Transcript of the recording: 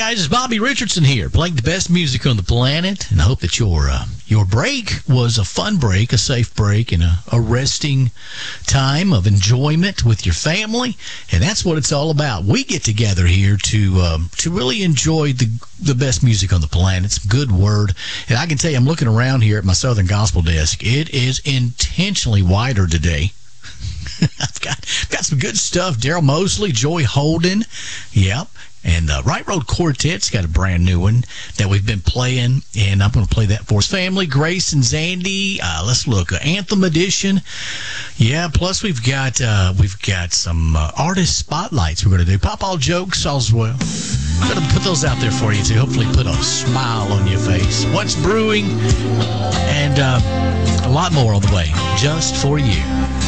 guys, it's Bobby Richardson here, playing the best music on the planet, and I hope that your break was a fun break, a safe break, and a resting time of enjoyment with your family, and that's what it's all about. We get together here to really enjoy the best music on the planet. It's a good word, and I can tell you, I'm looking around here at my Southern Gospel desk. It is intentionally wider today. I've got some good stuff. Daryl Mosley, Joy Holden, yep. And Right Road Quartet's got a brand new one that we've been playing, and I'm going to play that for us. Family, Grace and Zandy. Let's look. Anthem Edition. Yeah, plus we've got some artist spotlights we're going to do. Pop all jokes as well. I'm going to put those out there for you to hopefully put a smile on your face. What's brewing, and a lot more on the way just for you.